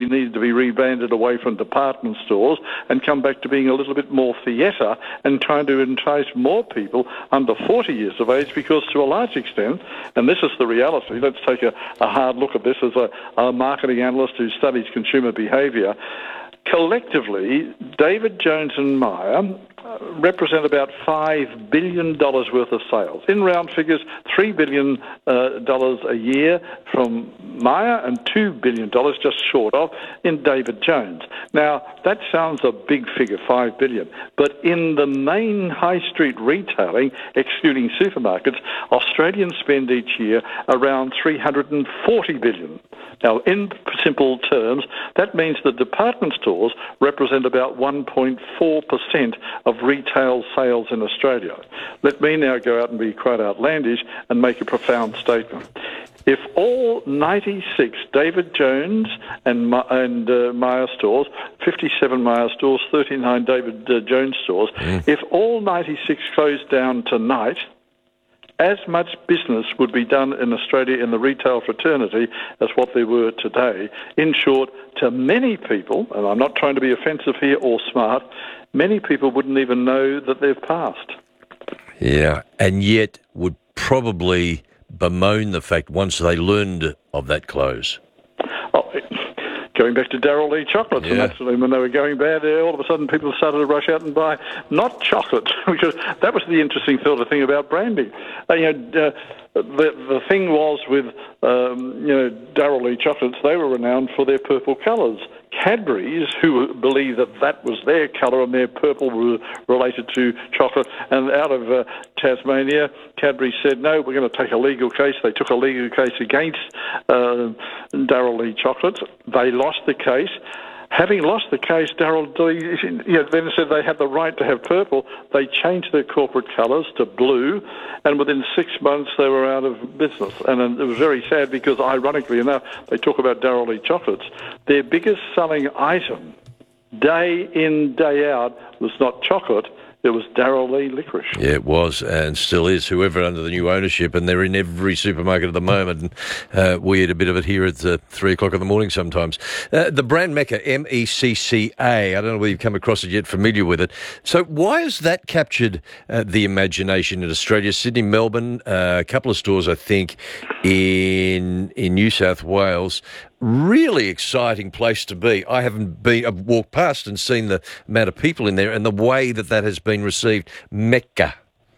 needed to be rebranded away from department stores and come back to being a little bit more theatre and trying to entice more people under 40 years of age, because to a large extent, and this is the reality, let's take a hard look at this as a marketing analyst who studies consumer behaviour. Collectively, David Jones and Myer represent about $5 billion worth of sales. In round figures, $3 billion a year from Myer and $2 billion, just short of, in David Jones. Now, that sounds a big figure, $5 billion. But in the main high street retailing, excluding supermarkets, Australians spend each year around $340 billion. Now, in simple terms, that means that department stores represent about 1.4% of retail sales in Australia. Let me now go out and be quite outlandish and make a profound statement. If all 96 David Jones and Myer stores, 57 Myer stores, 39 David Jones stores, if all 96 closed down tonight, as much business would be done in Australia in the retail fraternity as what there were today. In short, to many people, and I'm not trying to be offensive here or smart, many people wouldn't even know that they've passed. Yeah, and yet would probably bemoan the fact once they learned of that close. Going back to Darryl Lee chocolates, and that's when they were going bad, all of a sudden people started to rush out and buy not chocolate, because that was the interesting sort of thing about branding. The thing was with Darryl Lee chocolates, they were renowned for their purple colours. Cadbury's, who believed that that was their colour and their purple were related to chocolate, and out of Tasmania, Cadbury said, no, we're going to take a legal case. They took a legal case against Darryl Lee chocolates. They lost the case. Having lost the case, Darryl Lee then said they had the right to have purple. They changed their corporate colours to blue, and within 6 months they were out of business. And it was very sad because, ironically enough, they talk about Darryl Lee chocolates. Their biggest selling item, day in, day out, was not chocolate. It was Darryl Lee licorice. Yeah, it was and still is, whoever under the new ownership, and they're in every supermarket at the moment. And we eat a bit of it here at 3 o'clock in the morning sometimes. The brand Mecca, MECCA, I don't know whether you've come across it yet, familiar with it. So why has that captured the imagination in Australia? Sydney, Melbourne, a couple of stores, I think, in New South Wales. Really exciting place to be. I've walked past and seen the amount of people in there and the way that has been received. Mecca.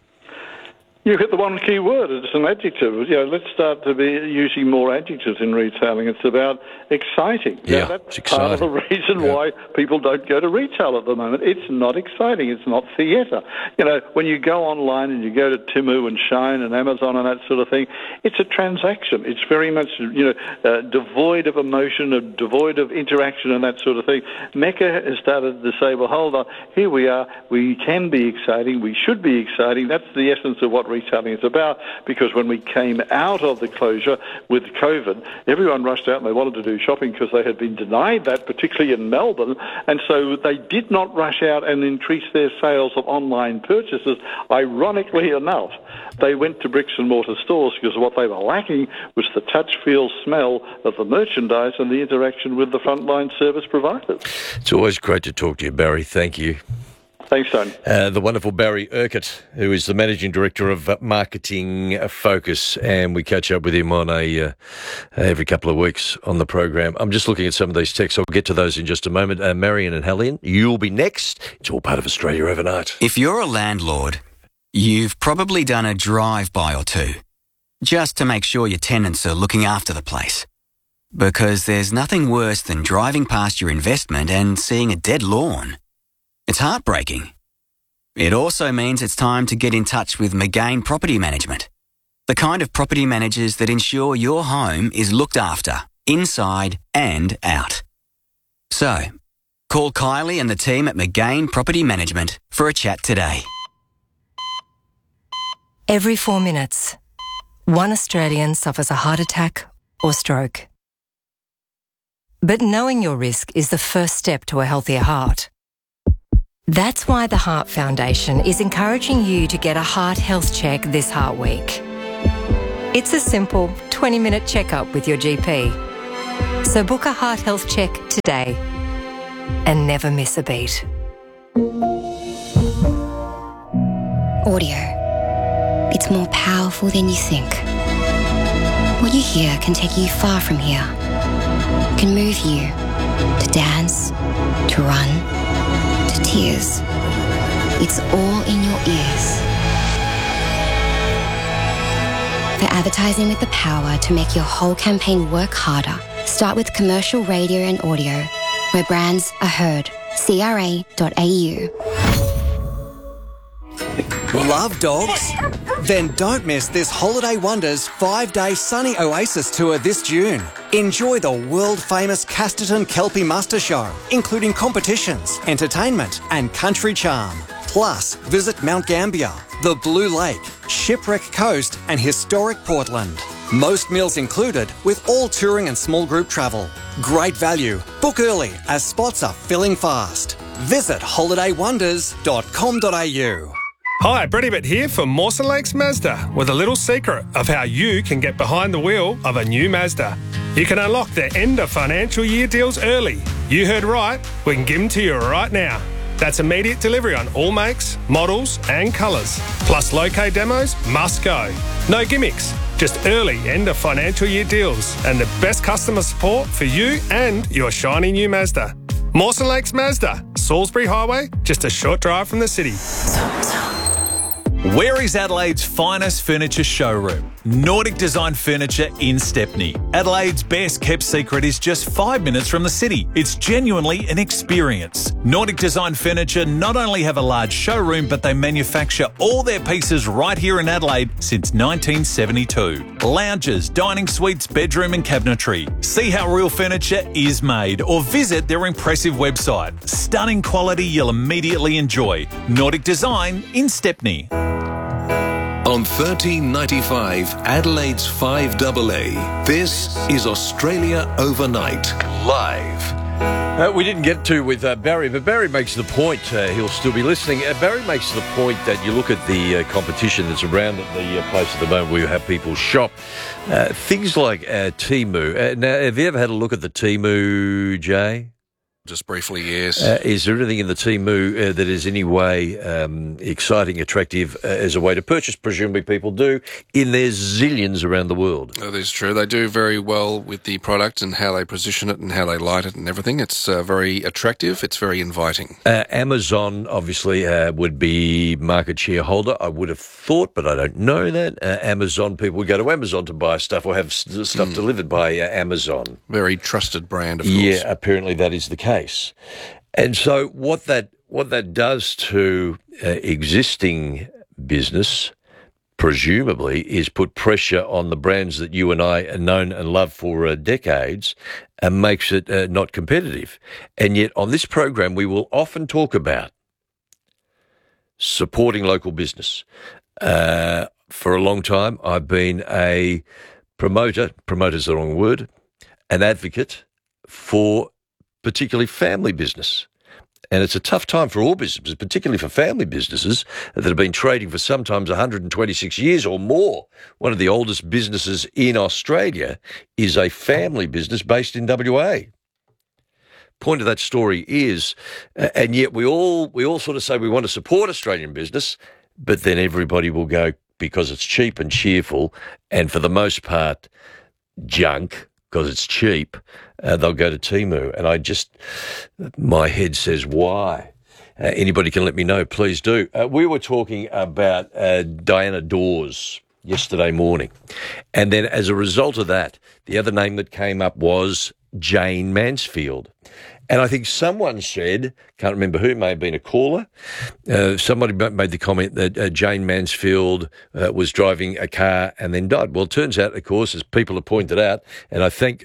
You hit the one key word. It's an adjective. Let's start to be using more adjectives in retailing. It's about exciting. Yeah, that's it's part of the reason why people don't go to retail at the moment. It's not exciting. It's not theatre. When you go online and you go to Temu and Shine and Amazon and that sort of thing, it's a transaction. It's very much, devoid of emotion, devoid of interaction and that sort of thing. Mecca has started to say, well, hold on, here we are. We can be exciting. We should be exciting. That's the essence of what retailing is about, because when we came out of the closure with COVID, everyone rushed out and they wanted to do shopping because they had been denied that, particularly in Melbourne, and so they did not rush out and increase their sales of online purchases. Ironically enough, they went to bricks and mortar stores because what they were lacking was the touch, feel, smell of the merchandise and the interaction with the frontline service providers. It's always great to talk to you, Barry. Thank you. Thanks, Tony. The wonderful Barry Urquhart, who is the Managing Director of Marketing Focus, and we catch up with him on every couple of weeks on the program. I'm just looking at some of these texts. I'll get to those in just a moment. Marion and Helene, you'll be next. It's all part of Australia Overnight. If you're a landlord, you've probably done a drive-by or two, just to make sure your tenants are looking after the place. Because there's nothing worse than driving past your investment and seeing a dead lawn. It's heartbreaking. It also means it's time to get in touch with McGain Property Management, the kind of property managers that ensure your home is looked after, inside and out. So, call Kylie and the team at McGain Property Management for a chat today. Every 4 minutes, one Australian suffers a heart attack or stroke. But knowing your risk is the first step to a healthier heart. That's why the Heart Foundation is encouraging you to get a heart health check this Heart Week. It's a simple 20-minute checkup with your GP. So book a heart health check today and never miss a beat. Audio. It's more powerful than you think. What you hear can take you far from here. Can move you to dance, to run, to tears. It's all in your ears. For advertising with the power to make your whole campaign work harder, start with commercial radio and audio, where brands are heard. CRA.au. Love dogs? Then don't miss this Holiday Wonders 5-day sunny oasis tour this June. Enjoy the world-famous Casterton Kelpie Muster Show, including competitions, entertainment and country charm. Plus, visit Mount Gambier, the Blue Lake, Shipwreck Coast and historic Portland. Most meals included with all touring and small group travel. Great value. Book early as spots are filling fast. Visit holidaywonders.com.au. Hi, Brett Ibbott here for Mawson Lakes Mazda with a little secret of how you can get behind the wheel of a new Mazda. You can unlock their end of financial year deals early. You heard right, we can give them to you right now. That's immediate delivery on all makes, models and colours. Plus low-K demos must go. No gimmicks, just early end of financial year deals and the best customer support for you and your shiny new Mazda. Mawson Lakes Mazda, Salisbury Highway, just a short drive from the city. Where is Adelaide's finest furniture showroom? Nordic Design Furniture in Stepney. Adelaide's best kept secret is just 5 minutes from the city. It's genuinely an experience. Nordic Design Furniture not only have a large showroom, but they manufacture all their pieces right here in Adelaide since 1972. Lounges, dining suites, bedroom and cabinetry. See how real furniture is made or visit their impressive website. Stunning quality you'll immediately enjoy. Nordic Design in Stepney. On 1395 Adelaide's 5AA, this is Australia Overnight, live. We didn't get to with Barry, but Barry makes the point, he'll still be listening. Barry makes the point that you look at the competition that's around at the place at the moment where you have people shop. Things like Temu. Now, have you ever had a look at the Temu, Jay? Just briefly, yes. Is there anything in the Temu that is any way exciting, attractive as a way to purchase? Presumably people do, in their zillions around the world. That is true. They do very well with the product and how they position it and how they light it and everything. It's very attractive. It's very inviting. Amazon, obviously, would be market shareholder, I would have thought, but I don't know that. Amazon, people would go to Amazon to buy stuff or have stuff delivered by Amazon. Very trusted brand, of course. Yeah, apparently that is the case. And so what that does to existing business, presumably, is put pressure on the brands that you and I have known and loved for decades and makes it not competitive. And yet on this program, we will often talk about supporting local business. For a long time, I've been a promoter's the wrong word, an advocate for particularly family business. And it's a tough time for all businesses, particularly for family businesses that have been trading for sometimes 126 years or more. One of the oldest businesses in Australia is a family business based in WA. Point of that story is, and yet we all sort of say we want to support Australian business, but then everybody will go because it's cheap and cheerful, and for the most part, junk, because it's cheap, they'll go to Temu. And my head says, why? Anybody can let me know, please do. We were talking about Diana Dawes yesterday morning. And then as a result of that, the other name that came up was Jayne Mansfield. And I think someone said, can't remember who, may have been a caller, somebody made the comment that Jayne Mansfield was driving a car and then died. Well, it turns out, of course, as people have pointed out, and I thank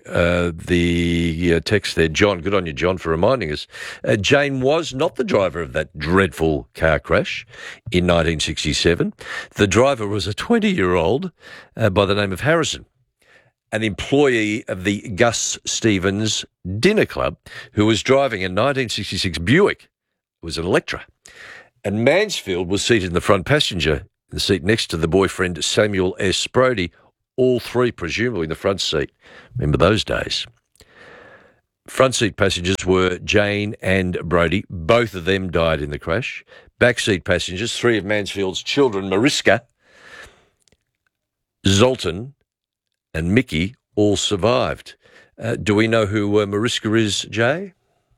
the text there, John, good on you, John, for reminding us, Jayne was not the driver of that dreadful car crash in 1967. The driver was a 20-year-old by the name of Harrison, an employee of the Gus Stevens Dinner Club, who was driving a 1966 Buick. It was an Electra. And Mansfield was seated in the front passenger, the seat next to the boyfriend, Samuel S. Brodie, all three presumably in the front seat. Remember those days. Front seat passengers were Jane and Brody. Both of them died in the crash. Back seat passengers, 3 of Mansfield's children, Mariska, Zoltan and Mickey, all survived. Do we know who Mariska is, Jay?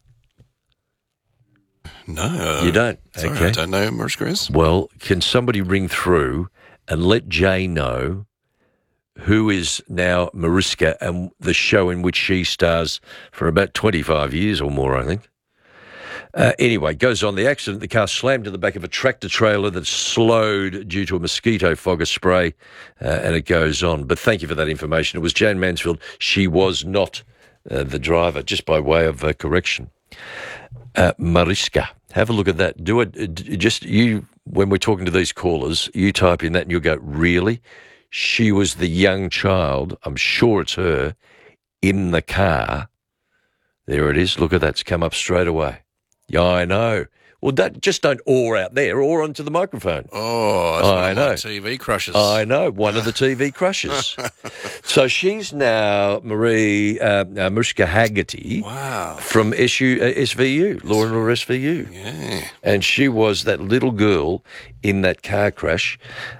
No. You don't? Sorry, okay. I don't know who Mariska is. Well, can somebody ring through and let Jay know who is now Mariska and the show in which she stars for about 25 years or more, I think. Anyway, goes on. The accident, the car slammed to the back of a tractor trailer that slowed due to a mosquito fog of spray, and it goes on. But thank you for that information. It was Jane Mansfield. She was not the driver, just by way of correction. Mariska, have a look at that. Do it. Just you, when we're talking to these callers, you type in that and you'll go, really? She was the young child, I'm sure it's her, in the car. There it is. Look at that. It's come up straight away. Yeah, I know. Well, just don't oar out there, or onto the microphone. Oh, that's I know. TV crushes. I know, one of the TV crushes. So she's now Mariska Haggerty. Wow. From SVU, Law and Order SVU. Yeah. And she was that little girl in that car crash.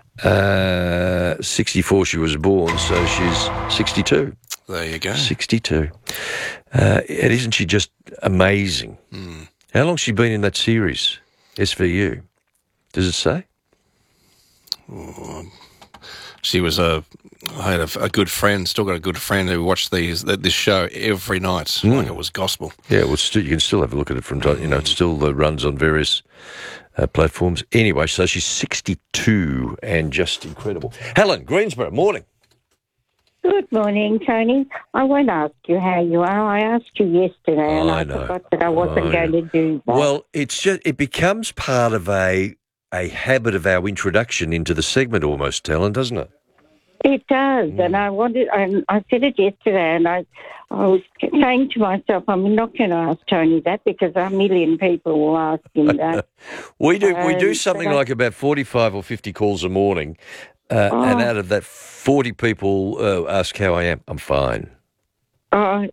64 she was born, so she's 62. There you go. 62. And isn't she just amazing? Mm. How long's she been in that series, SVU? Does it say? Oh, she was I had a good friend, still got a good friend who watched this show every night, like it was gospel. Yeah, well, you can still have a look at it from time. It still runs on various platforms. Anyway, so she's 62 and just incredible. Helen, Greensboro, morning. Good morning, Tony. I won't ask you how you are. I asked you yesterday, and I forgot that I wasn't going to do that. Well, it becomes part of a habit of our introduction into the segment almost, Helen, doesn't it? It does, and I said it yesterday, and I was saying to myself, I'm not going to ask Tony that because a million people will ask him that. We do something like about 45 or 50 calls a morning, and out of that, 40 people ask how I am. I'm fine. I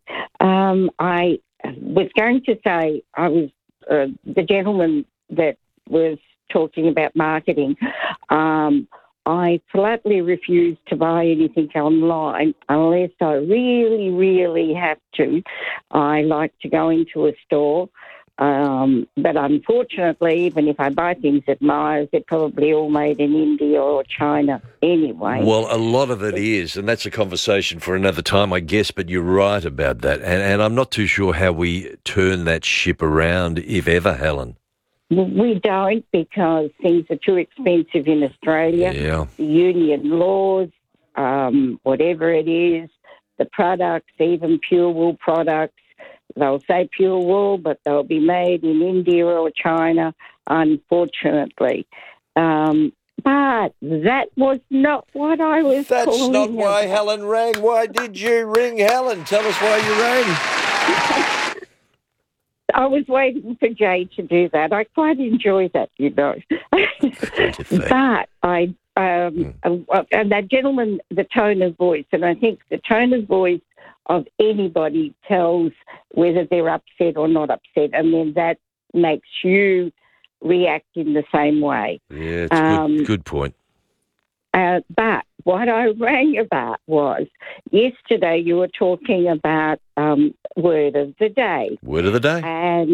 was going to say I was the gentleman that was talking about marketing. I politely refuse to buy anything online unless I really, really have to. I like to go into a store. But unfortunately, even if I buy things at Myers, they're probably all made in India or China anyway. Well, a lot of it is, and that's a conversation for another time, I guess, but you're right about that. And I'm not too sure how we turn that ship around, if ever, Helen. We don't, because things are too expensive in Australia. Yeah. The union laws, whatever it is, the products, even pure wool products, they'll say pure wool, but they'll be made in India or China, unfortunately. But that was not what I was calling. That's not why Helen rang. Why did you ring, Helen? Tell us why you rang. I was waiting for Jay to do that. I quite enjoy that, you know. But and that gentleman, the tone of voice, and I think the tone of voice of anybody tells whether they're upset or not upset, and then that makes you react in the same way. Yeah, it's good point. But what I rang about was, yesterday you were talking about Word of the Day. Word of the Day.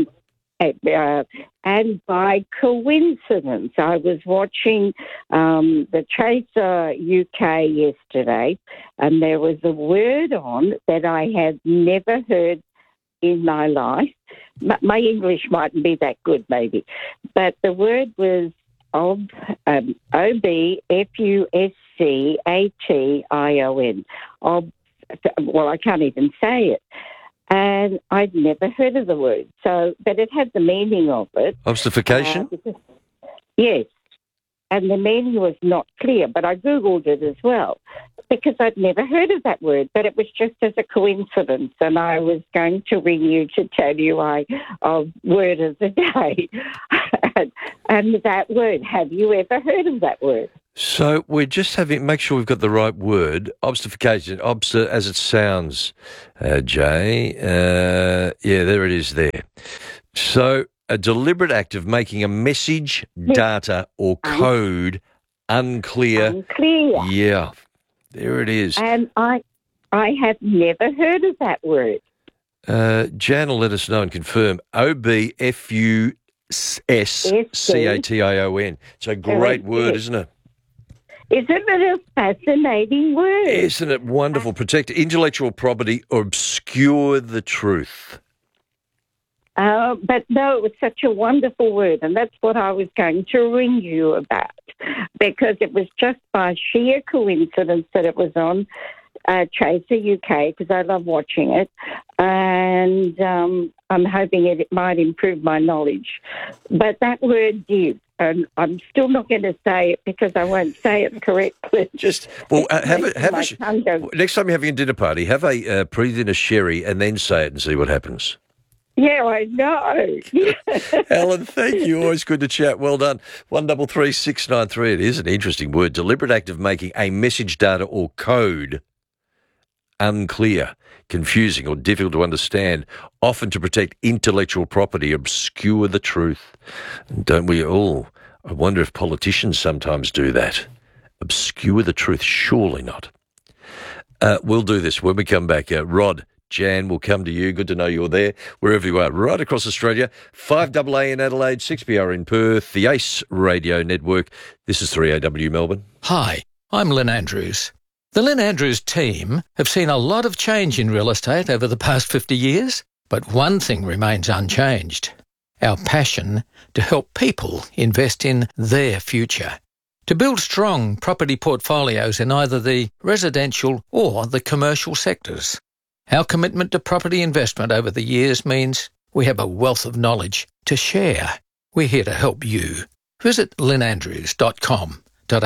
And by coincidence, I was watching the Chaser UK yesterday, and there was a word on that I had never heard in my life. My English mightn't be that good, maybe, but the word was OBFUSCATION. Well, I can't even say it. And I'd never heard of the word. So, but it had the meaning of it. Obstification? Yes. And the meaning was not clear, but I Googled it as well because I'd never heard of that word, but it was just as a coincidence. And I was going to ring you to tell you Word of the Day. And that word, have you ever heard of that word? So we're just make sure we've got the right word. Obstification, as it sounds, Jay. Yeah, there it is there. So a deliberate act of making a message, data or code unclear. Unclear. Yeah, there it is. And I have never heard of that word. Jan will let us know and confirm. OBFUSCATION. It's a great word, isn't it? Isn't it a fascinating word? Isn't it wonderful? Protect intellectual property or obscure the truth. But no, it was such a wonderful word, and that's what I was going to ring you about, because it was just by sheer coincidence that it was on Chaser UK, because I love watching it, and I'm hoping it might improve my knowledge. But that word did, and I'm still not going to say it because I won't say it correctly. Next time you're having a dinner party, have a pre-dinner sherry and then say it and see what happens. Yeah, I know. Alan, thank you. Always good to chat. Well done. 133693. It is an interesting word. Deliberate act of making a message, data or code unclear, confusing or difficult to understand, often to protect intellectual property, obscure the truth. Don't we all? I wonder if politicians sometimes do that. Obscure the truth. Surely not. We'll do this when we come back. Rod, Jan, will come to you. Good to know you're there, wherever you are, right across Australia. 5AA in Adelaide, 6PR in Perth, the ACE Radio Network. This is 3AW Melbourne. Hi, I'm Lynn Andrews. The Lynn Andrews team have seen a lot of change in real estate over the past 50 years, but one thing remains unchanged: our passion to help people invest in their future. To build strong property portfolios in either the residential or the commercial sectors. Our commitment to property investment over the years means we have a wealth of knowledge to share. We're here to help you. Visit lynnandrews.com.au.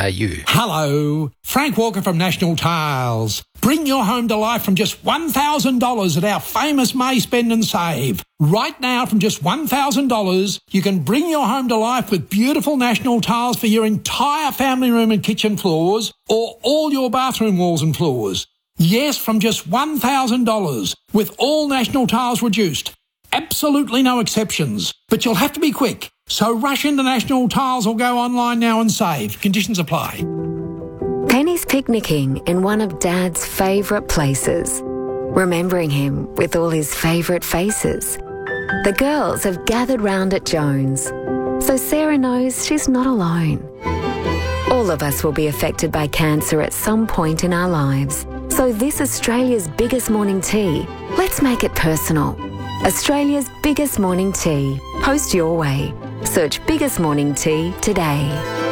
Hello, Frank Walker from National Tiles. Bring your home to life from just $1,000 at our famous May Spend and Save. Right now, from just $1,000, you can bring your home to life with beautiful National Tiles for your entire family room and kitchen floors, or all your bathroom walls and floors. Yes, from just $1,000, with all National Tiles reduced. Absolutely no exceptions. But you'll have to be quick. So rush into National Tiles or go online now and save. Conditions apply. Penny's picnicking in one of Dad's favourite places, remembering him with all his favourite faces. The girls have gathered round at Jones, so Sarah knows she's not alone. All of us will be affected by cancer at some point in our lives. So this Australia's biggest morning tea, let's make it personal. Australia's biggest morning tea. Post your way. Search Biggest Morning Tea today.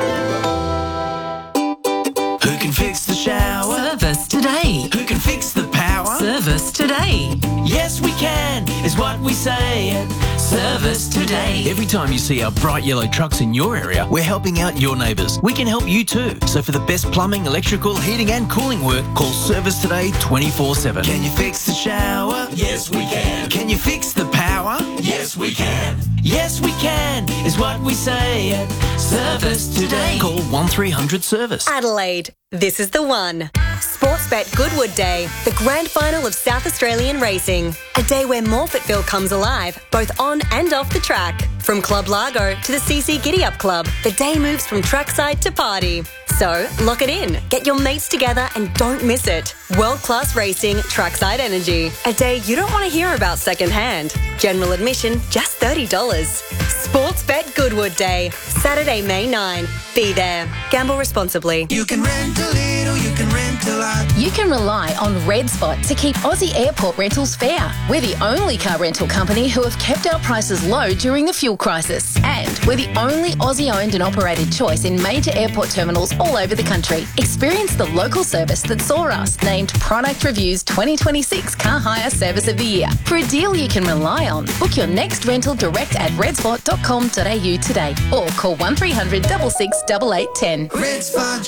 Who can fix the shower? Service today. Who can fix the power? Service today. Yes, we can, is what we say at Service Today. Every time you see our bright yellow trucks in your area, we're helping out your neighbours. We can help you too. So for the best plumbing, electrical, heating and cooling work, call Service Today 24/7. Can you fix the shower? Yes, we can. Can you fix the power? Yes, we can. Yes, we can, is what we say at Service Today. Call 1300 Service. Adelaide, this is the one. Sportsbet Goodwood Day, the grand final of South Australian racing. A day where Morphettville comes alive, both on and off the track. From Club Largo to the CC Giddy Up Club, the day moves from trackside to party. So, lock it in, get your mates together and don't miss it. World-class racing, trackside energy. A day you don't want to hear about secondhand. General admission, just $30. Sportsbet Goodwood Day, Saturday, May 9. Be there. Gamble responsibly. You can rent a little, you can rent a lot. You can rely on Red Spot to keep Aussie airport rentals fair. We're the only car rental company who have kept our prices low during the fuel crisis. And we're the only Aussie-owned and operated choice in major airport terminals all over the country. Experience the local service that saw us named Product Review's 2026 Car Hire Service of the Year. For a deal you can rely on, book your next rental direct at redspot.com.au today or call 1300 66 8810. Red Spot.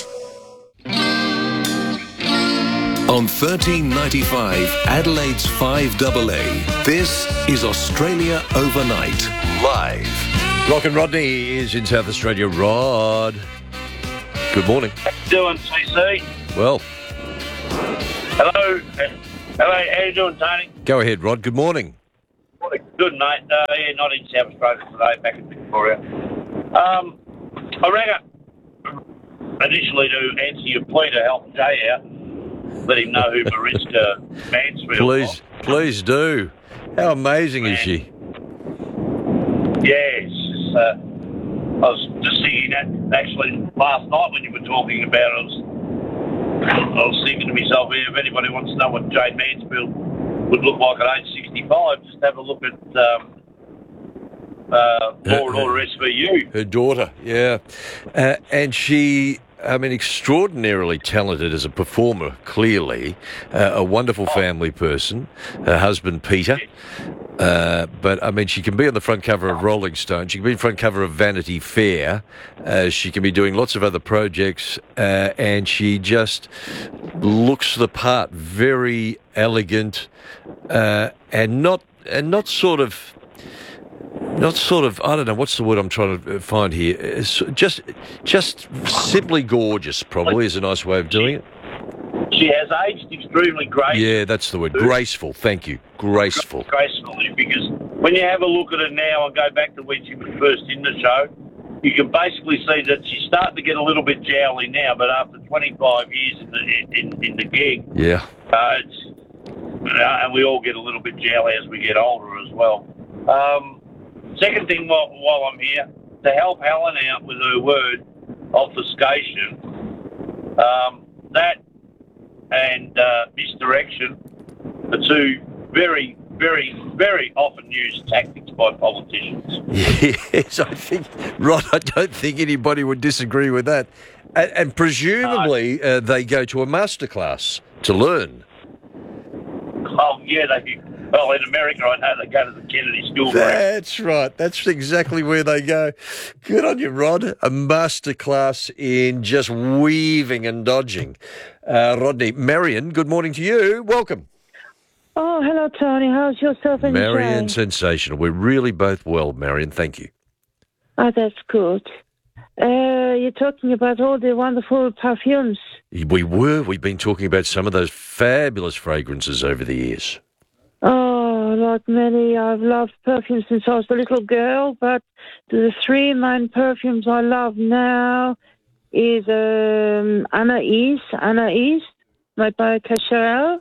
On 1395 Adelaide's 5AA, this is Australia Overnight, live. Rock and Rodney is in South Australia. Rod. Good morning. How you doing, CC? Well, Hello. Hello, how you doing, Tony? go ahead, Rod. Good morning. Good, mate. Yeah, not in South Australia today, back in Victoria. I rang up initially to answer your plea to help Jay out, let him know who Mariska Mansfield Please do. How amazing is she? Yes. I was just thinking that actually last night when you were talking about it, I was thinking to myself, if anybody wants to know what Jane Mansfield would look like at age 65, just have a look at Law and Order SVU. Her daughter, yeah. And she, extraordinarily talented as a performer, clearly. A wonderful family person. Her husband, Peter. But she can be on the front cover of Rolling Stone. She can be on the front cover of Vanity Fair. She can be doing lots of other projects. And she just looks the part. Very elegant. And not sort of, I don't know, what's the word I'm trying to find here? It's just simply gorgeous, probably, is a nice way of doing it. She has aged extremely gracefully. Yeah, that's the word. Graceful, thank you. Graceful. Gracefully, because when you have a look at her now and go back to when she was first in the show, you can basically see that she's starting to get a little bit jowly now, but after 25 years in the gig, yeah, and we all get a little bit jowly as we get older as well. Second thing, while I'm here, to help Helen out with her word, obfuscation, that and misdirection are two very, very, very often used tactics by politicians. Yes, Rod, I don't think anybody would disagree with that. And presumably they go to a masterclass to learn. Oh, yeah, well, in America, I know they go to the Kennedy School. That's right. That's exactly where they go. Good on you, Rod. A masterclass in just weaving and dodging. Rodney, Marion, good morning to you. Welcome. Oh, hello, Tony. How's yourself and Marion, Jay? sensational. We're really both well, Marion. Thank you. Oh, that's good. You're talking about all the wonderful perfumes. We've been talking about some of those fabulous fragrances over the years. Oh, like many, I've loved perfumes since I was a little girl, but the three main perfumes I love now is Anais, made by Cacharel.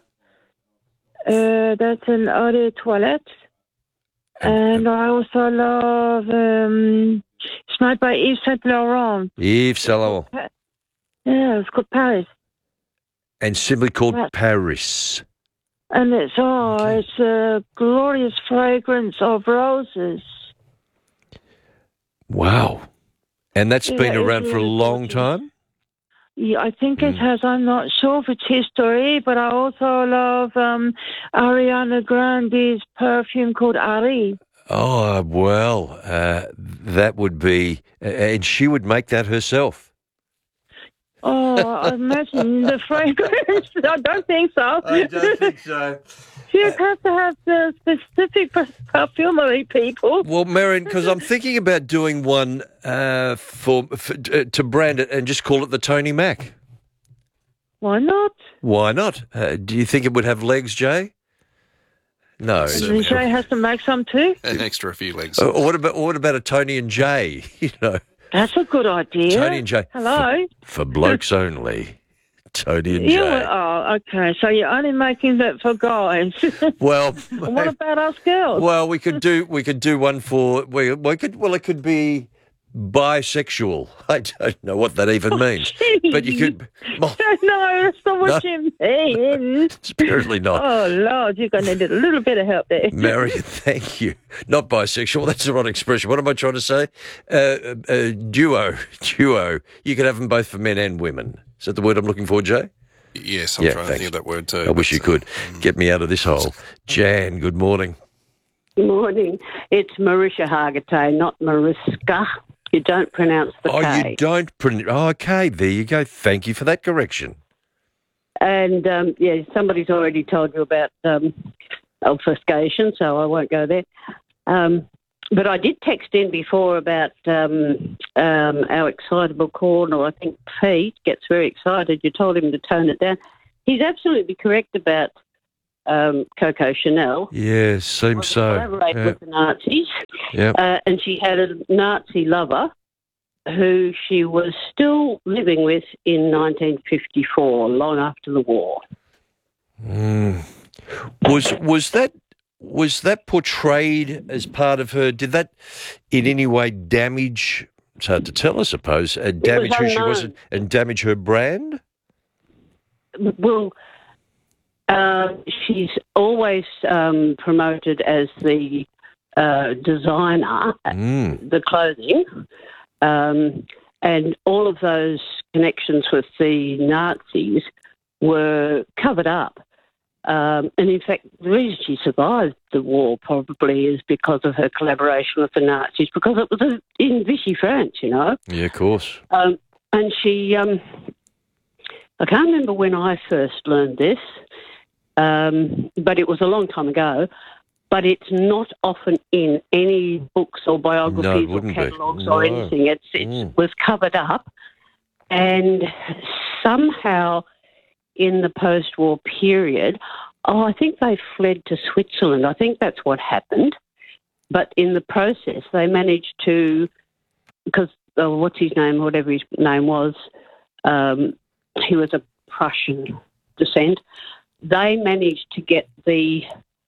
That's an eau de toilette. And I also love, it's made by Yves Saint Laurent. Yves Saint Laurent. Yeah, it's called Paris. And simply called Paris. And it's a glorious fragrance of roses. Wow. And that's been around for a long time? Yeah, I think it has. I'm not sure of its history, but I also love Ariana Grande's perfume called Ari. Oh, well, that would be... and she would make that herself. Oh, I imagine the fragrance. I don't think so. I don't think so. You'd have to have the specific perfumery people. Well, Marion, because I'm thinking about doing one to brand it and just call it the Tony Mac. Why not? Why not? Do you think it would have legs, Jay? No. Jay has to make some too. An extra few legs. What about a Tony and Jay? You know. That's a good idea. Tony and Jay. Hello. For blokes only. Tony and Jay. Oh, okay. So you're only making that for guys. Well, what about us girls? Well, we could do one for it could be bisexual. I don't know what that even means. But you could. No, that's not what you mean. Apparently not. Oh Lord, you're going to need a little bit of help there. Marion, thank you. Not bisexual. That's the wrong expression. What am I trying to say? Duo. You could have them both for men and women. Is that the word I'm looking for, Jay? Yes, I'm trying to think of that word too. I wish you could. Get me out of this hole. Jan, good morning. Good morning. It's Marisha Hargitay, not Mariska. You don't pronounce the K. Oh, you don't pronounce... Oh, okay, there you go. Thank you for that correction. And, somebody's already told you about obfuscation, so I won't go there. But I did text in before about our excitable corner. I think Pete gets very excited. You told him to tone it down. He's absolutely correct about Coco Chanel. Yeah, seems so. Collaborate with the Nazis. Yep. And she had a Nazi lover who she was still living with in 1954, long after the war. Was that portrayed as part of her? Did that in any way damage? It's hard to tell, I suppose. Damage who she was and damage her brand. Well, she's always promoted as the designer, the clothing, and all of those connections with the Nazis were covered up. And in fact, the reason she survived the war probably is because of her collaboration with the Nazis, because it was in Vichy France, you know. Yeah, of course. And she, I can't remember when I first learned this, but it was a long time ago. But it's not often in any books or biographies or catalogues or anything. It was covered up. And somehow in the post-war period, I think they fled to Switzerland. I think that's what happened. But in the process, they managed to, because what's his name, whatever his name was, he was of Prussian descent. They managed to get the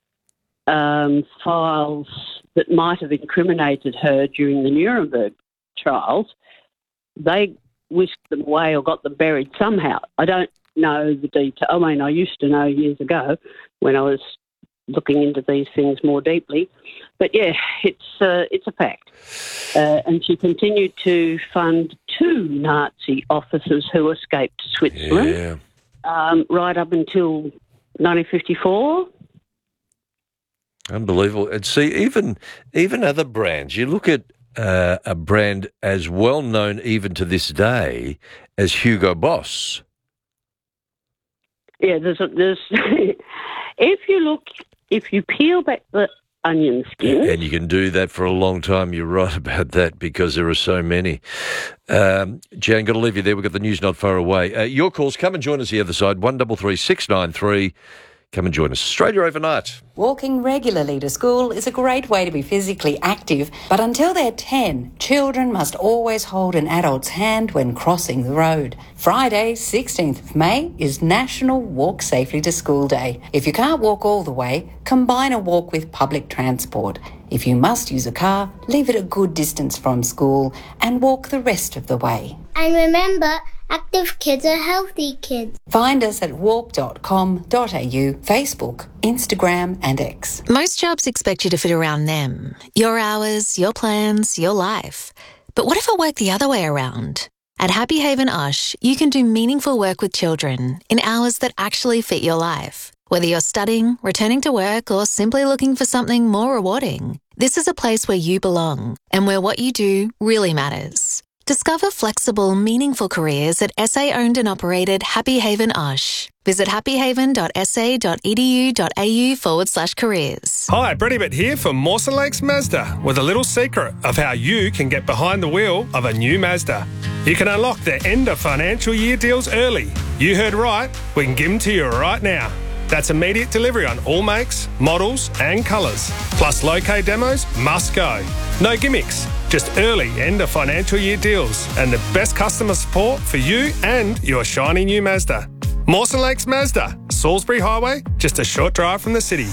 files that might have incriminated her during the Nuremberg trials. They whisked them away or got them buried somehow. I don't know the detail. I mean, I used to know years ago when I was looking into these things more deeply. But yeah, it's a fact. And she continued to fund 2 Nazi officers who escaped to Switzerland right up until 1954. Unbelievable. And see, even other brands, you look at a brand as well known even to this day as Hugo Boss. Yeah, there's if you peel back the onion skin. And you can do that for a long time. You're right about that because there are so many. Jan, got to leave you there. We've got the news not far away. Your calls, come and join us the other side, 133 693. Come and join us. Australia Overnight. Walking regularly to school is a great way to be physically active, but until they're 10, children must always hold an adult's hand when crossing the road. Friday, 16th of May, is National Walk Safely to School Day. If you can't walk all the way, combine a walk with public transport. If you must use a car, leave it a good distance from school and walk the rest of the way. And remember, active kids are healthy kids. Find us at walk.com.au, Facebook, Instagram and X. Most jobs expect you to fit around them, your hours, your plans, your life. But what if it worked the other way around? At Happy Haven Osh, you can do meaningful work with children in hours that actually fit your life. Whether you're studying, returning to work, or simply looking for something more rewarding, this is a place where you belong and where what you do really matters. Discover flexible, meaningful careers at SA-owned and operated Happy Haven Osh. Visit happyhaven.sa.edu.au/careers. Hi, Brady Bitt here for Mawson Lakes Mazda with a little secret of how you can get behind the wheel of a new Mazda. You can unlock their end of financial year deals early. You heard right, we can give them to you right now. That's immediate delivery on all makes, models and colours. Plus low-K demos must go. No gimmicks, just early end of financial year deals and the best customer support for you and your shiny new Mazda. Mawson Lakes Mazda, Salisbury Highway, just a short drive from the city.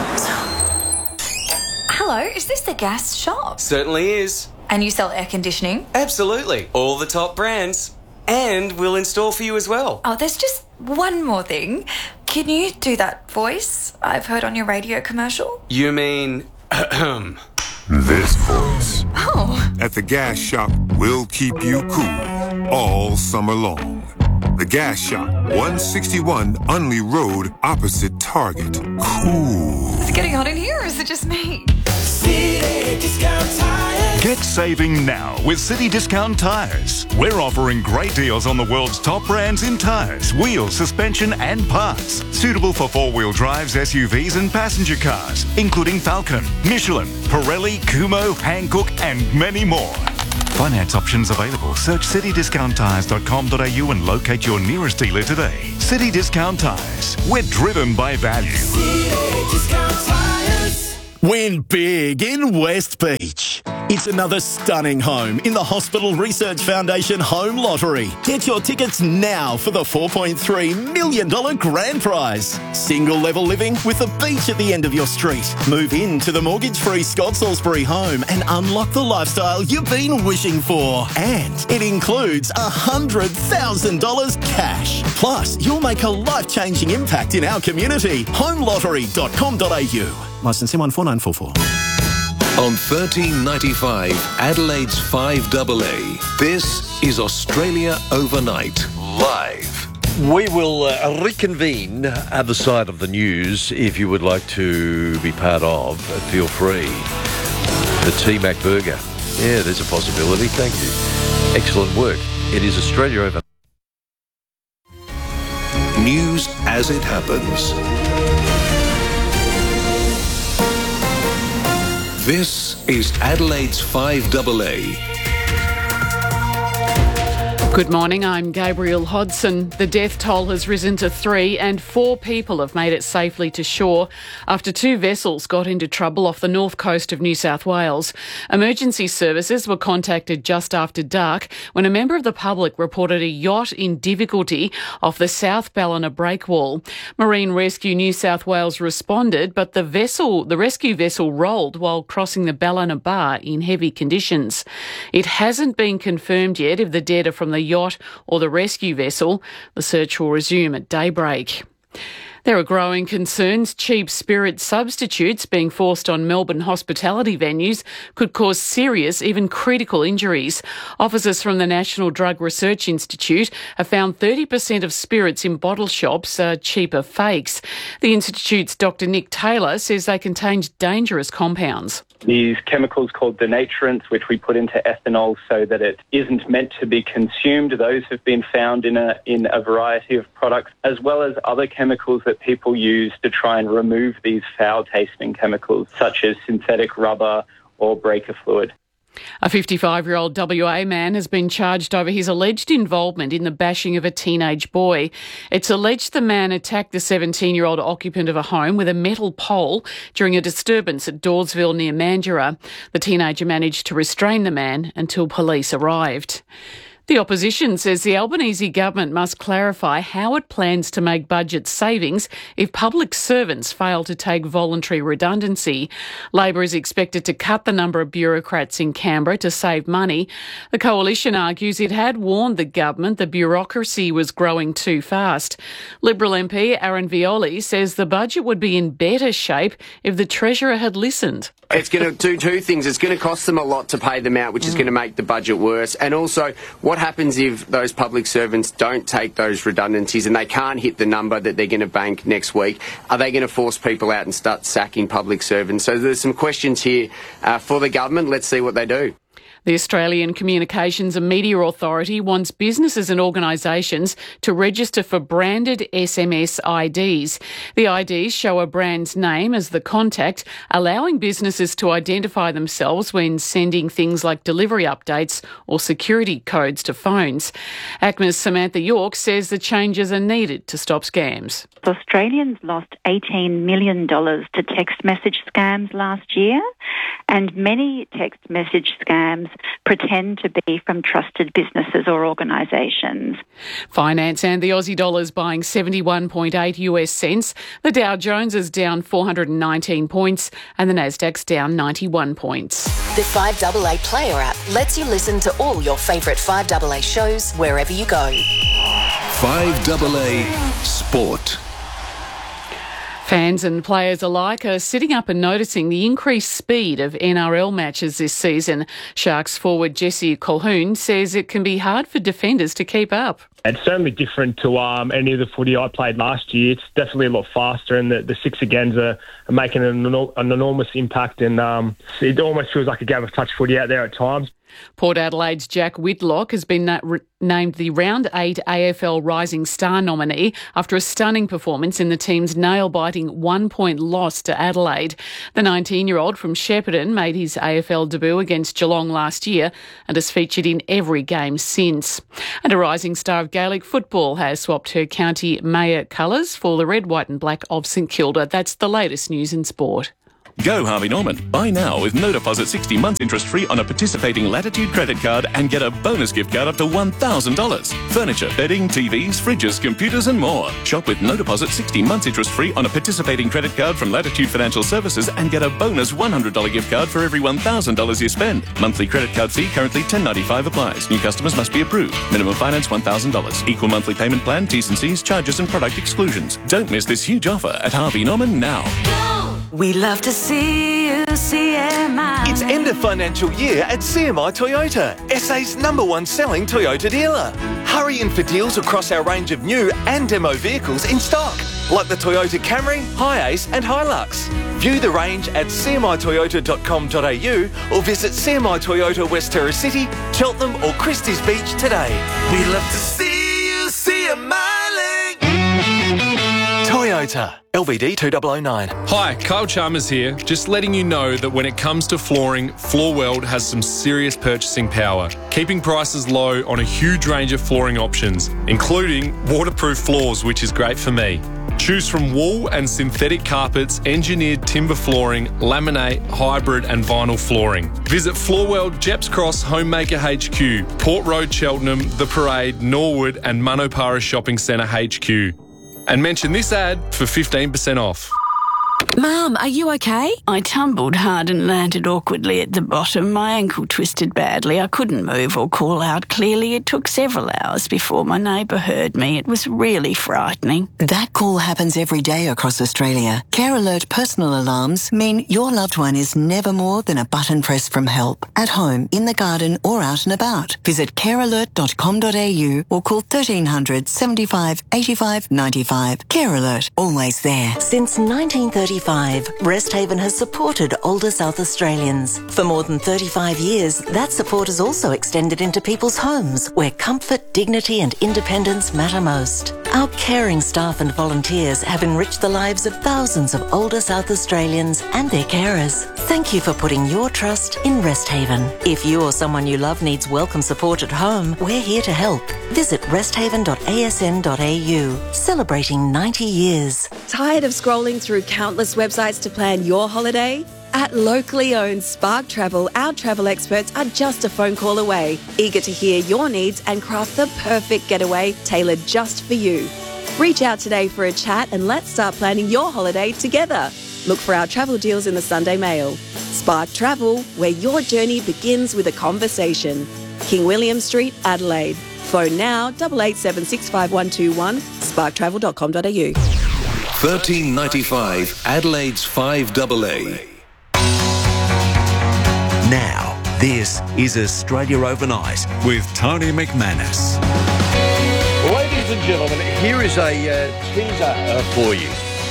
Hello, is this the gas shop? Certainly is. And you sell air conditioning? Absolutely. All the top brands. And we'll install for you as well. Oh, there's just one more thing. Can you do that voice I've heard on your radio commercial? You mean... This voice. Oh. At the gas shop, we'll keep you cool all summer long. The Gas Shop, 161 Unley Road, opposite Target. Cool. It's getting hot in here, or is it just me? City Discount Tire. Get saving now with City Discount Tyres. We're offering great deals on the world's top brands in tyres, wheels, suspension and parts. Suitable for four-wheel drives, SUVs and passenger cars, including Falcon, Michelin, Pirelli, Kumho, Hankook and many more. Finance options available. Search citydiscounttires.com.au and locate your nearest dealer today. City Discount Tyres. We're driven by value. City Discount Tyres. Win big in West Beach. It's another stunning home in the Hospital Research Foundation Home Lottery. Get your tickets now for the $4.3 million grand prize. Single level living with a beach at the end of your street. Move into the mortgage-free Scott Salisbury home and unlock the lifestyle you've been wishing for. And it includes $100,000 cash. Plus, you'll make a life-changing impact in our community. Homelottery.com.au. Licence M14944. On 1395 Adelaide's 5AA, this is Australia Overnight, live. We will reconvene other side of the news. If you would like to be part of, feel free. The T-Mac Burger. Yeah, there's a possibility. Thank you. Excellent work. It is Australia Overnight. News as it happens. This is Adelaide's 5AA. Good morning, I'm Gabrielle Hodson. The death toll has risen to 3 and 4 people have made it safely to shore after 2 vessels got into trouble off the north coast of New South Wales. Emergency services were contacted just after dark when a member of the public reported a yacht in difficulty off the South Ballina breakwall. Marine Rescue New South Wales responded, but the rescue vessel rolled while crossing the Ballina Bar in heavy conditions. It hasn't been confirmed yet if the dead are from the yacht or the rescue vessel. The search will resume at daybreak. There are growing concerns cheap spirit substitutes being forced on Melbourne hospitality venues could cause serious, even critical injuries. Officers from the National Drug Research Institute have found 30% of spirits in bottle shops are cheaper fakes. The Institute's Dr. Nick Taylor says they contain dangerous compounds. These chemicals called denaturants, which we put into ethanol so that it isn't meant to be consumed, those have been found in a variety of products, as well as other chemicals that people use to try and remove these foul-tasting chemicals, such as synthetic rubber or breaker fluid. A 55-year-old WA man has been charged over his alleged involvement in the bashing of a teenage boy. It's alleged the man attacked the 17-year-old occupant of a home with a metal pole during a disturbance at Dawesville near Mandurah. The teenager managed to restrain the man until police arrived. The opposition says the Albanese government must clarify how it plans to make budget savings if public servants fail to take voluntary redundancy. Labor is expected to cut the number of bureaucrats in Canberra to save money. The coalition argues it had warned the government the bureaucracy was growing too fast. Liberal MP Aaron Violi says the budget would be in better shape if the Treasurer had listened. It's going to do 2 things. It's going to cost them a lot to pay them out, which is going to make the budget worse. And also, what happens if those public servants don't take those redundancies and they can't hit the number that they're going to bank next week? Are they going to force people out and start sacking public servants? So there's some questions here for the government. Let's see what they do. The Australian Communications and Media Authority wants businesses and organisations to register for branded SMS IDs. The IDs show a brand's name as the contact, allowing businesses to identify themselves when sending things like delivery updates or security codes to phones. ACMA's Samantha York says the changes are needed to stop scams. Australians lost $18 million to text message scams last year, and many text message scams pretend to be from trusted businesses or organisations. Finance and the Aussie dollar's buying 71.8 US cents. The Dow Jones is down 419 points and the Nasdaq's down 91 points. The 5AA Player app lets you listen to all your favourite 5AA shows wherever you go. 5AA Sport. Fans and players alike are sitting up and noticing the increased speed of NRL matches this season. Sharks forward Jesse Colquhoun says it can be hard for defenders to keep up. It's certainly different to any of the footy I played last year. It's definitely a lot faster, and the six agains are making an enormous impact, and it almost feels like a game of touch footy out there at times. Port Adelaide's Jack Whitlock has been named the Round 8 AFL Rising Star nominee after a stunning performance in the team's nail-biting 1-point loss to Adelaide. The 19-year-old from Shepparton made his AFL debut against Geelong last year and has featured in every game since. And a rising star of Gaelic football has swapped her county mayor colours for the red, white and black of St Kilda. That's the latest news in sport. Go Harvey Norman. Buy now with no deposit 60 months interest free on a participating Latitude credit card and get a bonus gift card up to $1,000. Furniture, bedding, TVs, fridges, computers and more. Shop with no deposit 60 months interest free on a participating credit card from Latitude Financial Services and get a bonus $100 gift card for every $1,000 you spend. Monthly credit card fee currently $10.95 applies. New customers must be approved. Minimum finance $1,000. Equal monthly payment plan, T's and C's, charges and product exclusions. Don't miss this huge offer at Harvey Norman now. We love to see you, CMI. It's end of financial year at CMI Toyota, SA's #1 selling Toyota dealer. Hurry in for deals across our range of new and demo vehicles in stock, like the Toyota Camry, Hiace and Hilux. View the range at cmitoyota.com.au or visit CMI Toyota West Terrace City, Cheltenham or Christie's Beach today. We love to see you, CMI. Toyota, LVD 2009. Hi, Kyle Chalmers here. Just letting you know that when it comes to flooring, Floorweld has some serious purchasing power, keeping prices low on a huge range of flooring options, including waterproof floors, which is great for me. Choose from wool and synthetic carpets, engineered timber flooring, laminate, hybrid and vinyl flooring. Visit Floorweld, Jeps Cross, Homemaker HQ, Port Road, Cheltenham, The Parade, Norwood and Manopara Shopping Centre HQ. And mention this ad for 15% off. Mum, are you okay? I tumbled hard and landed awkwardly at the bottom. My ankle twisted badly. I couldn't move or call out clearly. It took several hours before my neighbour heard me. It was really frightening. That call happens every day across Australia. Care Alert personal alarms mean your loved one is never more than a button press from help. At home, in the garden or out and about. Visit carealert.com.au or call 1300 75 85 95. Care Alert, always there. Since 1935, Resthaven has supported older South Australians. For more than 35 years, that support has also extended into people's homes, where comfort, dignity and independence matter most. Our caring staff and volunteers have enriched the lives of thousands of older South Australians and their carers. Thank you for putting your trust in Resthaven. If you or someone you love needs welcome support at home, we're here to help. Visit resthaven.asn.au, celebrating 90 years. Tired of scrolling through countless websites to plan your holiday? At locally owned Spark Travel, our travel experts are just a phone call away, eager to hear your needs and craft the perfect getaway tailored just for you. Reach out today for a chat and let's start planning your holiday together. Look for our travel deals in the Sunday Mail. Spark Travel, where your journey begins with a conversation. King William Street, Adelaide. Phone now 88765121, sparktravel.com.au. 1395 Adelaide's 5AA. Now, this is Australia Overnight with Tony McManus. Ladies and gentlemen, here is a teaser for you.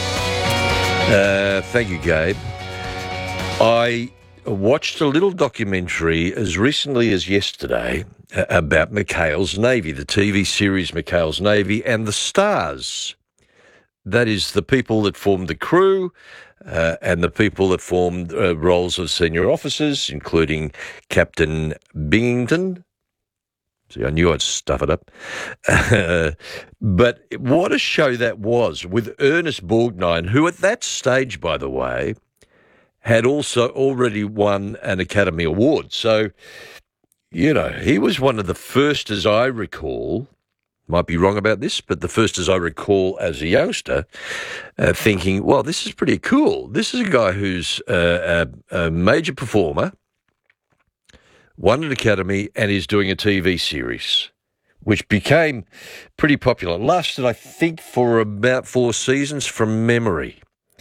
Thank you, Gabe. I watched a little documentary as recently as yesterday about McHale's Navy, the TV series McHale's Navy, and the stars. That is the people that formed the crew and the people that formed roles of senior officers, including Captain Binghamton. See, I knew I'd stuff it up. But what a show that was, with Ernest Borgnine, who at that stage, by the way, had also already won an Academy Award. So, you know, he was one of the first, as I recall, might be wrong about this, but the first, as I recall, as a youngster, thinking, well, this is pretty cool. This is a guy who's a major performer, won an Academy, and is doing a TV series, which became pretty popular. Lasted, I think, for about 4 seasons from memory.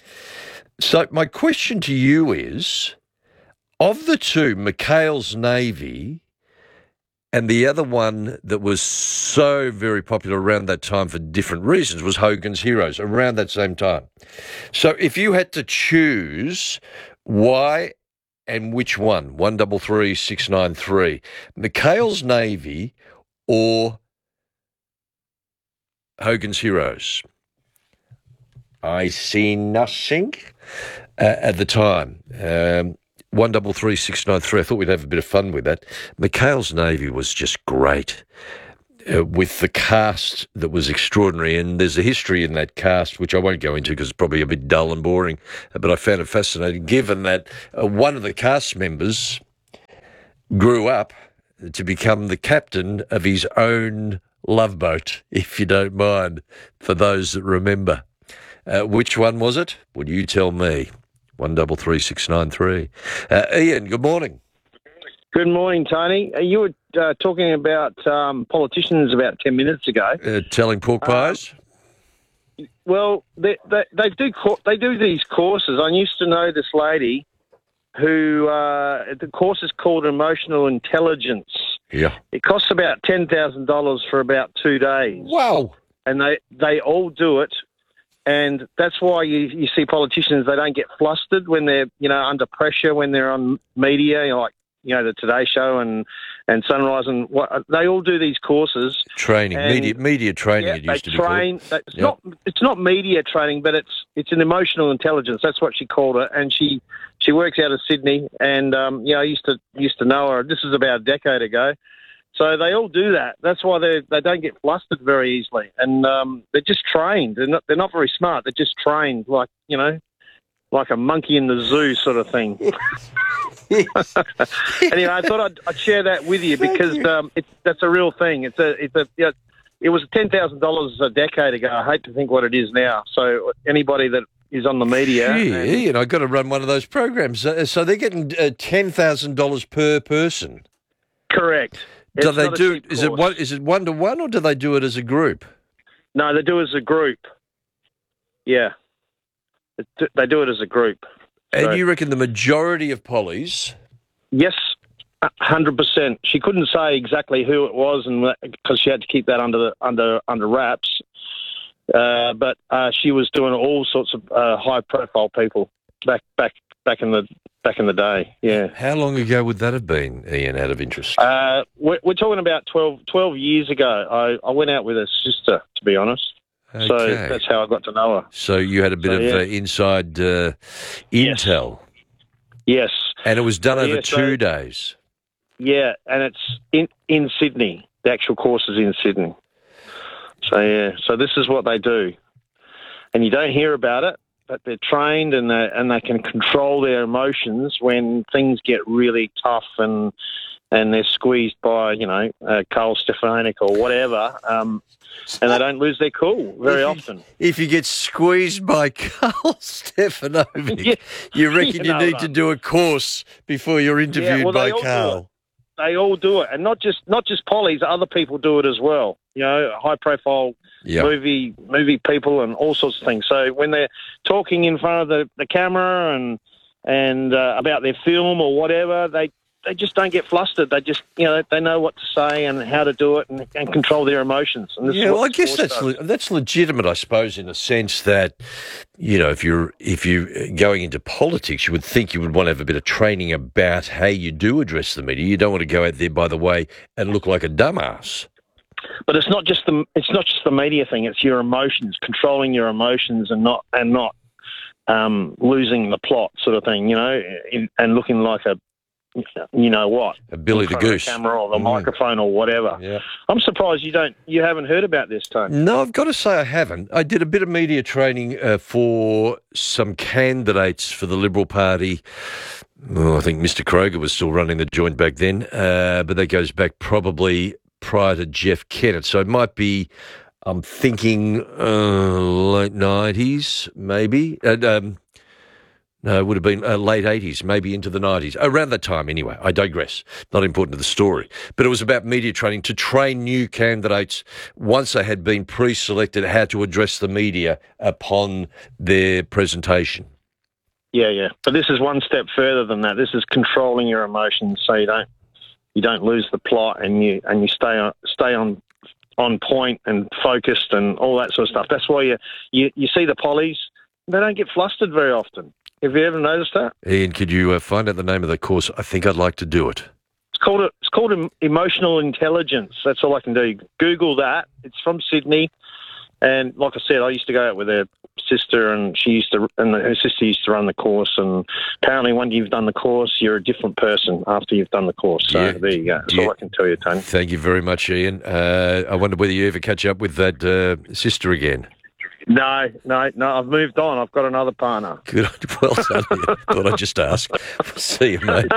So my question to you is, of the two, McHale's Navy and the other one that was so very popular around that time for different reasons was Hogan's Heroes, around that same time. So if you had to choose why and which one, 133 693, McHale's Navy or Hogan's Heroes? I see nothing at the time. 133 693. I thought we'd have a bit of fun with that. McHale's Navy was just great, with the cast that was extraordinary. And there's a history in that cast, which I won't go into because it's probably a bit dull and boring, but I found it fascinating, given that one of the cast members grew up to become the captain of his own love boat, if you don't mind, for those that remember. Which one was it? Would you tell me? 133 693. Ian, good morning. Good morning, Tony. You were talking about politicians about 10 minutes ago. Telling pork pies? Well, they do these courses. I used to know this lady who the course is called Emotional Intelligence. Yeah. It costs about $10,000 for about 2 days. Wow. And they all do it. And that's why you see politicians, they don't get flustered when they're, under pressure, when they're on media, like, the Today Show and Sunrise, and they all do these courses. Training, media training. Yeah, it used to be train. called. It's not media training, but it's an emotional intelligence. That's what she called it, and she works out of Sydney. And I used to know her. This is about a decade ago. So they all do that. That's why they don't get flustered very easily, and they're just trained. They're not very smart. They're just trained, like a monkey in the zoo sort of thing. Anyway, I thought I'd share that with you because that's a real thing. It was $10,000 a decade ago. I hate to think what it is now. So anybody that is on the media, Ian, I've got to run one of those programs. So they're getting $10,000 per person. Correct. Do they do? Is it 1-to-1 or do they do it as a group? No, they do it as a group. Yeah, they do it as a group. And you reckon the majority of pollies? Yes, 100%. She couldn't say exactly who it was, and because she had to keep that under wraps. But she was doing all sorts of high-profile people back in the day. Yeah. How long ago would that have been, Ian? Out of interest. We're talking about 12 years ago. I went out with her sister, to be honest. Okay. So that's how I got to know her. So you had a bit of inside intel. Yes. And it was done over 2 days. Yeah, and it's in Sydney. The actual course is in Sydney. So, yeah. So this is what they do. And you don't hear about it, but they're trained and they can control their emotions when things get really tough and they're squeezed by, Carl Stefanik or whatever, and they don't lose their cool very often. If you get squeezed by Carl Stefanovic, you reckon you need to do a course before you're interviewed by Carl. They all do it, and not just pollies. Other people do it as well. High-profile movie people and all sorts of things. So when they're talking in front of the camera and about their film or whatever, they just don't get flustered. They just, they know what to say and how to do it and control their emotions. And this is what I guess that's legitimate, I suppose, in a sense that, if you're going into politics, you would think you would want to have a bit of training about how you do address the media. You don't want to go out there, by the way, and look like a dumbass. But it's not just the media thing. It's your emotions, controlling your emotions and not losing the plot, sort of thing. And looking like a Billy the Goose, the camera or the microphone or whatever. Yeah. I'm surprised you haven't heard about this, Tony. No, I've got to say I haven't. I did a bit of media training for some candidates for the Liberal Party. I think Mr. Kroger was still running the joint back then, but that goes back probably prior to Jeff Kennett. So it might be, I'm thinking late 90s, maybe. No, it would have been late 80s, maybe into the 90s. Around that time, anyway. I digress. Not important to the story. But it was about media training to train new candidates, once they had been pre-selected, how to address the media upon their presentation. Yeah. But this is one step further than that. This is controlling your emotions so you don't lose the plot and you stay on point and focused and all that sort of stuff. That's why you see the pollies, they don't get flustered very often. Have you ever noticed that? Ian, could you find out the name of the course? I think I'd like to do it. It's called Emotional Intelligence. That's all I can do. Google that. It's from Sydney. And like I said, I used to go out with her sister, and her sister used to run the course. And apparently, when you've done the course, you're a different person after you've done the course. So there you go. That's all I can tell you, Tony. Thank you very much, Ian. I wonder whether you ever catch up with that sister again. No. I've moved on. I've got another partner. Good. Well done. Thought I'd just ask. See you, mate.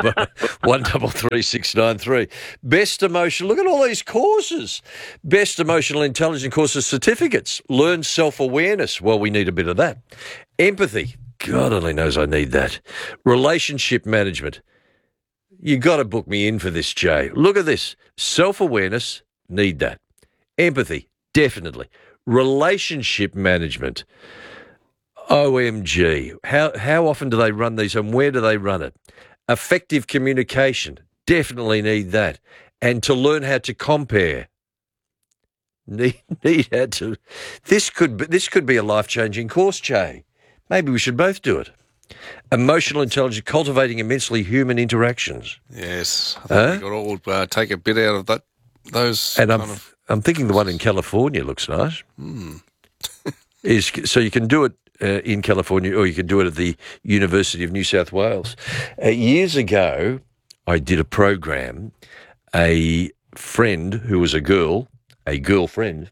133693. Best emotional. Look at all these courses. Best emotional intelligence courses certificates. Learn self-awareness. Well, we need a bit of that. Empathy. God only knows I need that. Relationship management. You got to book me in for this, Jay. Look at this. Self-awareness. Need that. Empathy. Definitely. Relationship management. OMG. How often do they run these and where do they run it? Effective communication. Definitely need that. And to learn how to compare. Need how to. This could be a life-changing course, Jay. Maybe we should both do it. Emotional intelligence, cultivating immensely human interactions. Yes. I think we could all take a bit out of that. Those and I'm thinking the one in California looks nice. So you can do it in California, or you can do it at the University of New South Wales. Years ago, I did a program. A friend who was a girlfriend,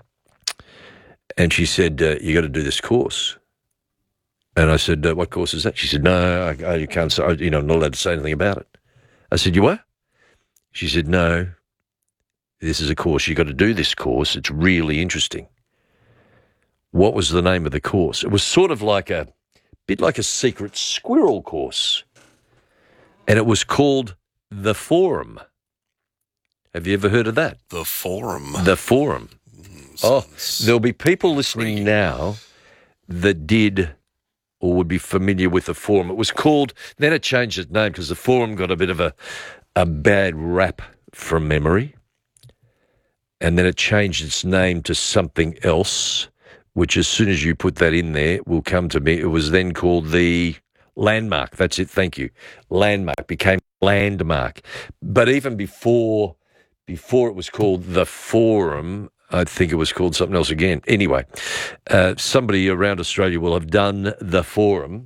and she said, "You got to do this course." And I said, "What course is that?" She said, "No, I can't say. I'm not allowed to say anything about it." I said, "You what?" She said, "No. This is a course. You got to do this course. It's really interesting." What was the name of the course? It was sort of like a secret squirrel course. And it was called The Forum. Have you ever heard of that? The Forum. The Forum. There'll be people listening now that did or would be familiar with The Forum. It was called, then it changed its name because The Forum got a bit of a bad rap from memory. And then it changed its name to something else, which as soon as you put that in there will come to me. It was then called the Landmark. That's it, thank you. Landmark became Landmark. But even before it was called The Forum, I think it was called something else again. Anyway, somebody around Australia will have done The Forum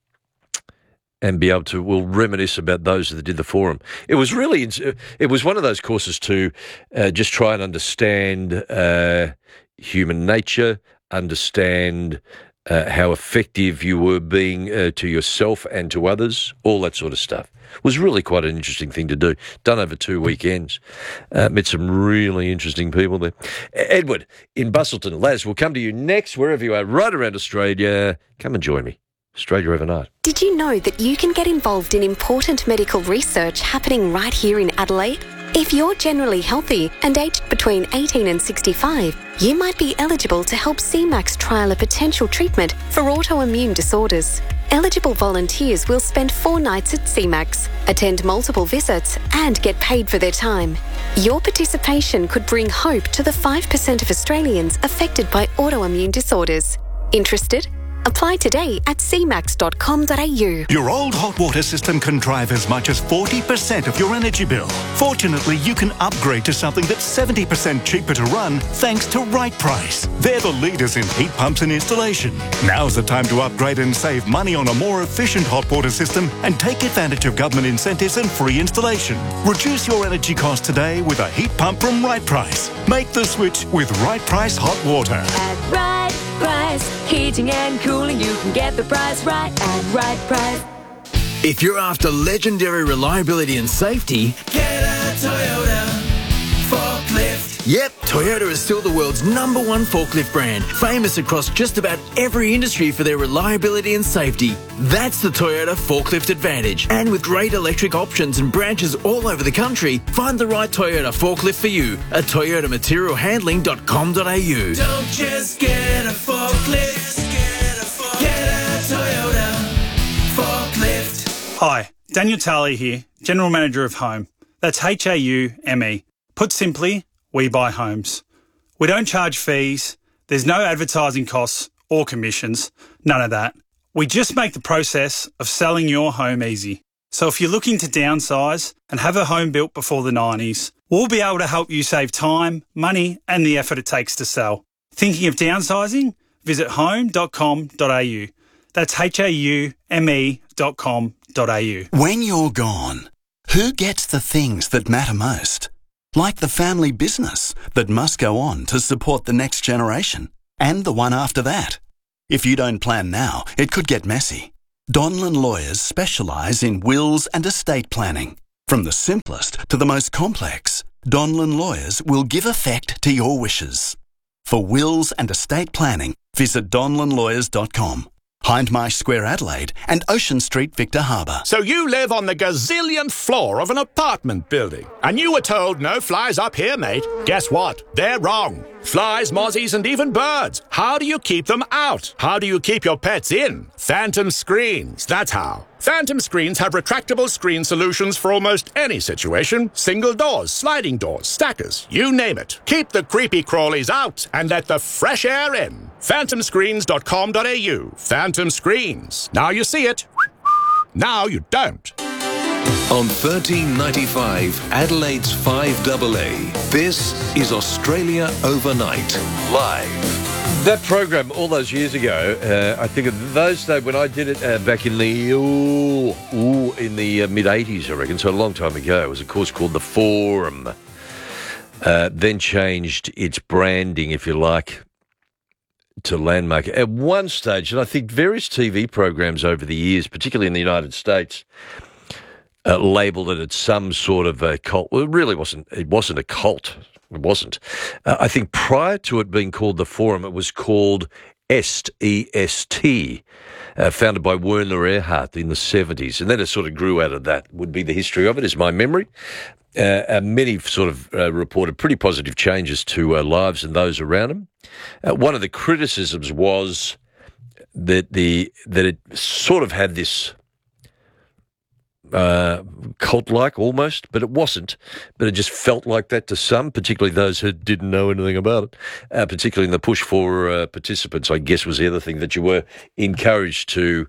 and will reminisce about those that did The Forum. It was one of those courses to just try and understand human nature, understand how effective you were being to yourself and to others, all that sort of stuff. It was really quite an interesting thing to do. Done over 2 weekends. Met some really interesting people there. Edward in Bustleton. Laz, we'll come to you next, wherever you are, right around Australia. Come and join me. Australia Overnight. Did you know that you can get involved in important medical research happening right here in Adelaide? If you're generally healthy and aged between 18 and 65, you might be eligible to help CMAX trial a potential treatment for autoimmune disorders. Eligible volunteers will spend 4 nights at CMAX, attend multiple visits and get paid for their time. Your participation could bring hope to the 5% of Australians affected by autoimmune disorders. Interested? Apply today at cmax.com.au. Your old hot water system can drive as much as 40% of your energy bill. Fortunately, you can upgrade to something that's 70% cheaper to run thanks to Right Price. They're the leaders in heat pumps and installation. Now's the time to upgrade and save money on a more efficient hot water system and take advantage of government incentives and free installation. Reduce your energy costs today with a heat pump from Right Price. Make the switch with Right Price Hot Water. At Right Price, heating and cooling, you can get the price right at Right Price. If you're after legendary reliability and safety, Get a Toyota forklift. Yep, Toyota is still the world's #1 forklift brand, famous across just about every industry for their reliability and safety. That's the Toyota Forklift Advantage. And with great electric options and branches all over the country, find the right Toyota forklift for you at toyotamaterialhandling.com.au. Don't just get a forklift, get a Toyota Hi, Daniel Tarley here, General Manager of Home. That's HAUME. Put simply, we buy homes. We don't charge fees, there's no advertising costs or commissions, none of that. We just make the process of selling your home easy. So if you're looking to downsize and have a home built before the 90s, we'll be able to help you save time, money and the effort it takes to sell. Thinking of downsizing? Visit home.com.au. That's HAUME.com.au. When you're gone, who gets the things that matter most? Like the family business that must go on to support the next generation and the one after that. If you don't plan now, it could get messy. Donlan Lawyers specialise in wills and estate planning. From the simplest to the most complex, Donlan Lawyers will give effect to your wishes. For wills and estate planning, visit donlanlawyers.com. Hindmarsh Square, Adelaide, and Ocean Street, Victor Harbour. So you live on the gazillionth floor of an apartment building, and you were told no flies up here, mate. Guess what? They're wrong. Flies, mozzies, and even birds. How do you keep them out? How do you keep your pets in? Phantom Screens, that's how. Phantom Screens have retractable screen solutions for almost any situation. Single doors, sliding doors, stackers, you name it. Keep the creepy crawlies out and let the fresh air in. PhantomScreens.com.au. Phantom Screens. Now you see it. Now you don't. On 1395 Adelaide's 5AA, this is Australia Overnight, live. That program all those years ago, I think of those days when I did it back in the mid-80s, I reckon, so a long time ago. It was a course called The Forum. Then changed its branding, if you like, to Landmark. At one stage, and I think various TV programs over the years, particularly in the United States, labelled it as some sort of a cult. Well, it really wasn't. It wasn't a cult. It wasn't. I think prior to it being called The Forum, it was called EST, E-S-T, founded by Werner Erhard in the 70s. And then it sort of grew out of that, would be the history of it, is my memory. Many sort of reported pretty positive changes to lives and those around them. One of the criticisms was that it sort of had this cult-like almost, but it wasn't. But it just felt like that to some, particularly those who didn't know anything about it, particularly in the push for participants, I guess, was the other thing, that you were encouraged to,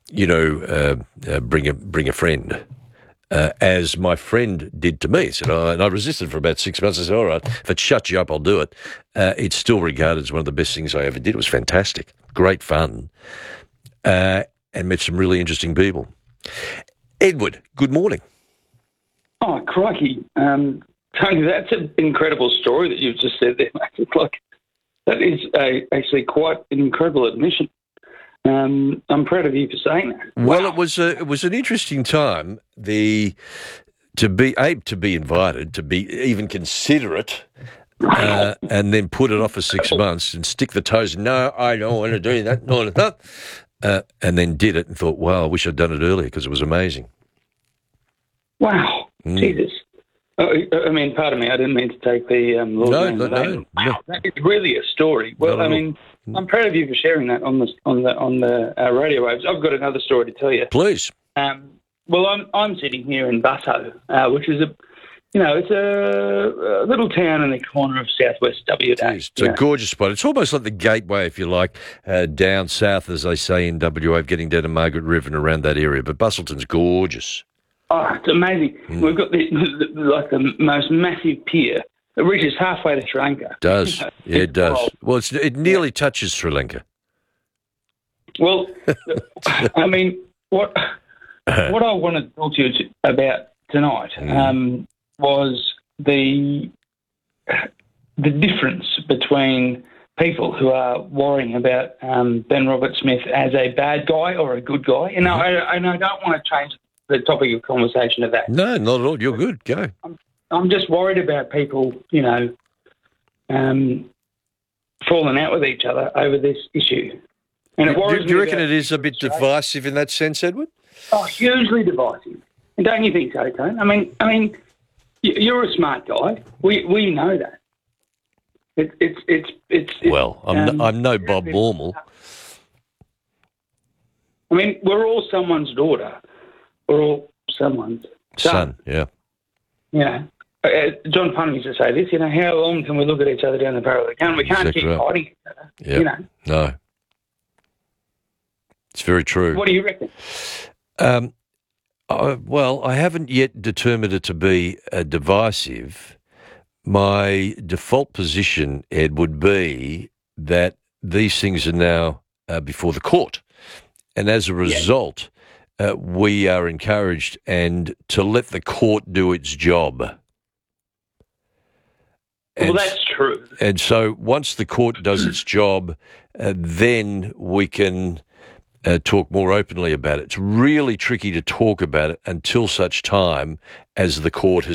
bring a friend. As my friend did to me. And I resisted for about 6 months. I said, all right, if it shuts you up, I'll do it. It's still regarded as one of the best things I ever did. It was fantastic, great fun, and met some really interesting people. Edward, good morning. Oh, crikey. Tony, that's an incredible story that you've just said there, mate. That is actually quite an incredible admission. I'm proud of you for saying that. Well, wow. It was an interesting time. To be invited, to be even consider it, and then put it off for 6 months and stick the toes. No, I don't want to do that. No. And then did it and thought, wow, I wish I'd done it earlier because it was amazing. Wow, Jesus. I mean, pardon me, I didn't mean to take the Lord. No. Wow, that is really a story. Well, I mean, I'm proud of you for sharing that on the radio waves. I've got another story to tell you. Please. Well, I'm sitting here in Busso, which is it's a little town in the corner of southwest WA. It's a gorgeous spot. It's almost like the gateway, if you like, down south, as they say in WA, getting down to Margaret River and around that area. But Bustleton's gorgeous. Oh, it's amazing. We've got the most massive pier. It reaches halfway to Sri Lanka. It does. Yeah, it does. Well, it nearly touches Sri Lanka. Well, I mean, what I wanted to talk to you about tonight was the difference between people who are worrying about Ben Roberts-Smith as a bad guy or a good guy. And I don't want to change the topic of conversation to that. No, not at all. You're good. Go. I'm just worried about people, falling out with each other over this issue. And it worries me. Do you reckon it is a bit divisive in that sense, Edward? Oh, hugely divisive. And don't you think so, Tone? I mean, you're a smart guy. We know that. Well, I'm no Bob Mormel. I mean, we're all someone's daughter, or someone's Son, yeah. You know, John Punham used to say this, you know, how long can we look at each other down the barrel of the gun? We can't Exactly keep right. fighting each other, Yep. you know. No. It's very true. What do you reckon? Well, I haven't yet determined it to be divisive. My default position, Ed, would be that these things are now before the court. And as a result, we are encouraged and to let the court do its job. Well, that's true. And so once the court does its job, then we can talk more openly about it. It's really tricky to talk about it until such time as the court has